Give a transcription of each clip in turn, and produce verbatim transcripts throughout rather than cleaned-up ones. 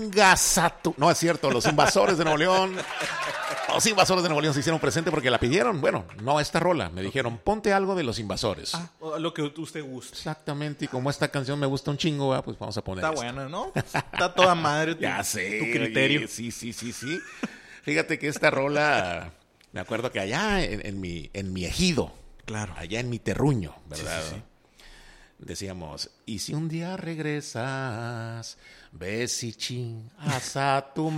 Ingasatu. No es cierto, los invasores de Nuevo León. Los invasores de Nuevo León se hicieron presente porque la pidieron. Bueno, no esta rola. Me dijeron, ponte algo de los invasores. Ah, lo que usted guste. Exactamente. Y como esta canción me gusta un chingo, ¿verdad? Pues vamos a poner Está esta. buena, ¿no? Está toda madre tu, ya sé, tu criterio. Oye, sí, sí, sí, sí. Fíjate que esta rola, me acuerdo que allá en, en, mi, en mi ejido, Claro. allá en mi terruño, ¿verdad? Sí, sí, sí. Decíamos, y si un día regresas, ves y chingas a tu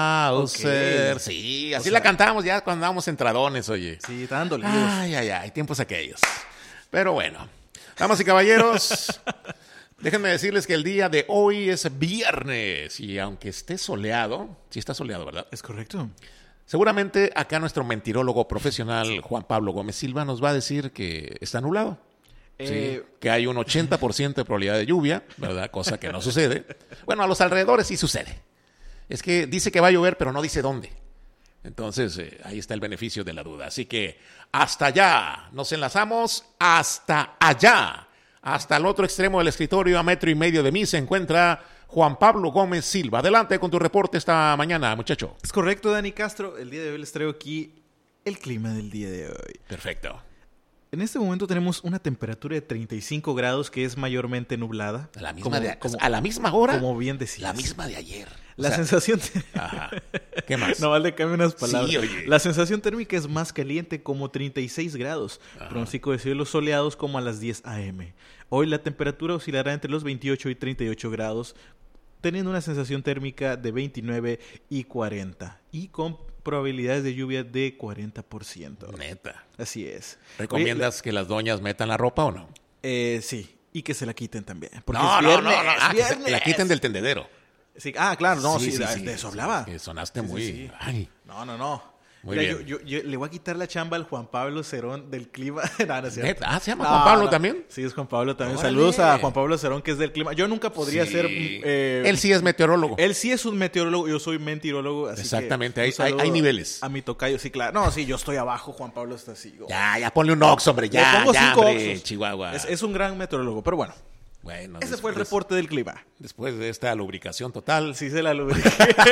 Mauser. Ok. Sí, O así sea, la cantábamos ya cuando andábamos entradones, oye. Sí, está dando líos. Ay, ay, ay, tiempos aquellos. Pero bueno, damas y caballeros, déjenme decirles que el día de hoy es viernes y aunque esté soleado, sí está soleado, ¿verdad? Es correcto. Seguramente acá nuestro mentirólogo profesional Juan Pablo Gómez Silva nos va a decir que está nublado. Eh, Sí, que hay un ochenta por ciento de probabilidad de lluvia, ¿verdad? Cosa que no sucede. Bueno, a los alrededores sí sucede. Es que dice que va a llover, pero no dice dónde. Entonces, eh, ahí está el beneficio de la duda. Así que hasta allá, nos enlazamos hasta allá. Hasta el otro extremo del escritorio, a metro y medio de mí, se encuentra Juan Pablo Gómez Silva. Adelante con tu reporte esta mañana, muchacho. Es correcto, Dani Castro. El día de hoy les traigo aquí el clima del día de hoy. Perfecto. En este momento tenemos una temperatura de treinta y cinco grados que es mayormente nublada. A la misma, como, de, como, a la misma hora. Como bien decías. La misma de ayer. La O sea, sensación... Ajá. ¿Qué más? No vale, cambia unas palabras. Sí, oye. La sensación térmica es más caliente, como treinta y seis grados. Ajá. Pronóstico de cielos soleados como a las diez a eme. Hoy la temperatura oscilará entre los veintiocho y treinta y ocho grados, teniendo una sensación térmica de veintinueve y cuarenta. Y con probabilidades de lluvia de cuarenta por ciento. Neta. Así es. ¿Recomiendas Oye, que las doñas metan la ropa o no? eh, sí. Y que se la quiten también. Porque No, es no, viernes, no, no. Ah, que se- viernes. la quiten del tendedero. Sí, ah, claro, no, sí, de, de eso hablaba. Que sonaste Sí, sí, muy... sí. Ay, No, no, no. Muy Mira, bien. Yo, yo, yo le voy a quitar la chamba al Juan Pablo Cerón del clima. No, no es cierto. ¿neta? Ah, ¿se llama No, Juan Pablo no. también? Sí, es Juan Pablo también. Órale. Saludos a Juan Pablo Cerón, que es del clima. Yo nunca podría sí. ser... eh, Él sí es meteorólogo. Él sí es un meteorólogo, yo soy mentirólogo. Así Exactamente, que hay- un saludo hay- hay niveles. A mi tocayo, sí, claro. No, sí, yo estoy abajo, Juan Pablo está así. Oh. Ya, ya ponle un ox, hombre. Le Ya, pongo ya, cinco hombre, oxos. Chihuahua. Es, es un gran meteorólogo, pero bueno. Bueno, Ese fue el después- reporte del clima. Después de esta lubricación total. Sí se la lubriqué.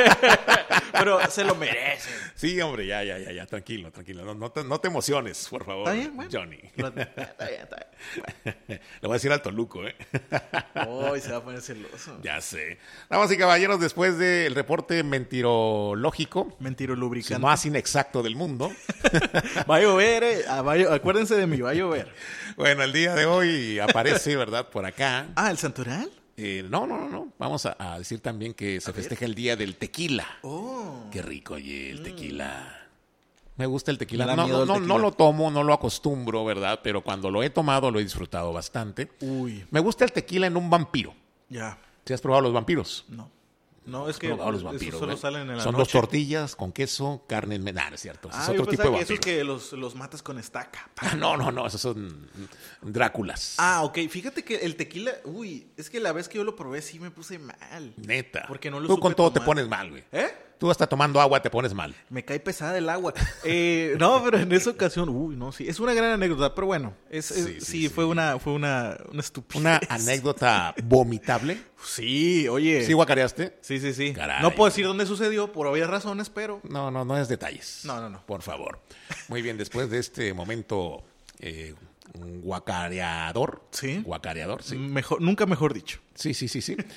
Pero se lo merece. Sí, hombre, ya, ya, ya, ya, tranquilo, tranquilo. No, no te, no te emociones, por favor, ¿Está bien? Bueno. Johnny. Lo- Está bien, está bien. Le voy a decir al Toluco, ¿eh? Uy, se va a poner celoso. Ya sé. Damas y caballeros, después del reporte mentirológico, Mentiro lubricante. más inexacto del mundo. Va a llover, eh. Ah, va a llo- Acuérdense de mí, va a llover. Bueno, el día de hoy aparece, ¿verdad? Por acá. Ah, ¿el santoral? Eh, no, no, no, no. Vamos a, a decir también que se festeja el día del tequila. Oh. Qué rico, oye, el tequila. Me gusta el tequila. Me da No, miedo no, el no, tequila. no lo tomo, no lo acostumbro, ¿verdad? Pero cuando lo he tomado lo he disfrutado bastante. Uy, Me gusta el tequila en un vampiro. ya. ¿Sí has probado los vampiros? No. No, es ¿Has que probado los esos vampiros, solo güey? salen en la Son noche. dos tortillas con queso, carne en menor, es cierto. Ese Ah, es yo otro tipo pensaba de que esos vampiro. que los, los matas con estaca. Ah, no, no, no, esos son Dráculas. Ah, ok. Fíjate que el tequila... Uy, es que la vez que yo lo probé sí me puse mal. Neta. Porque no lo Tú supe con todo te tomar. pones mal, güey. ¿Eh? Tú hasta tomando agua te pones mal. Me cae pesada el agua. Eh, no, pero en esa ocasión... Uy, no, sí. Es una gran anécdota, pero bueno. Es, es- Sí, sí, sí, sí. fue una, fue una, una estupidez. Una anécdota vomitable. Sí, oye. ¿Sí guacareaste? Sí, sí, sí. Caray. No puedo decir dónde sucedió por obvias razones, pero... No, no, no es detalles. No, no, no. Por favor. Muy bien, después de este momento eh, guacareador. Sí. Guacareador, sí. Mejor, nunca mejor dicho. Sí, sí, sí, sí.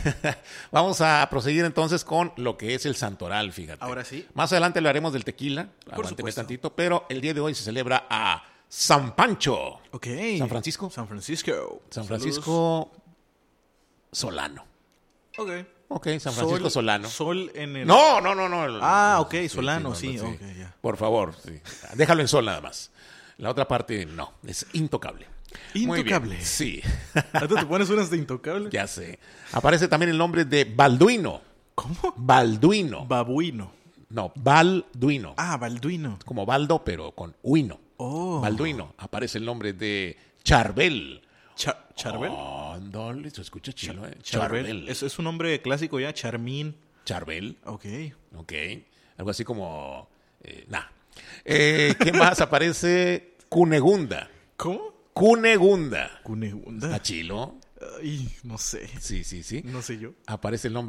Vamos a proseguir entonces con lo que es el santoral, fíjate. Ahora sí. Más adelante lo haremos del tequila. Aguánteme supuesto. tantito. Pero el día de hoy se celebra a San Pancho. Ok. ¿San Francisco? San Francisco. San Saludos. Francisco Solano. Ok. Ok, San Francisco Sol, Solano. Sol en el... No, no, no, no. Ah, ok, Sí, Solano, no, sí, no, ok, ya. Por favor, sí. Déjalo en sol nada más. La otra parte no, es intocable. Muy bien, Intocable. sí, ¿Ahorita te pones unas de intocable? ya sé. Aparece también el nombre de Balduino. ¿Cómo? Balduino. Babuino. No, Balduino. Ah, Balduino. Como Baldo, pero con Huino. Oh. Balduino. Aparece el nombre de Charbel. Cha- ¿Charbel? Oh, ándale, se escucha chilo, ¿eh? Charbel. Charbel. Es, es un nombre clásico ya, Charmín. Charbel. Ok. Ok. Algo así como... Eh, nah. Eh, ¿Qué más? Aparece Cunegunda. ¿Cómo? Cunegunda. Cunegunda. ¿Está chilo? Ay, no sé. Sí, sí, sí. No sé yo. Aparece el nombre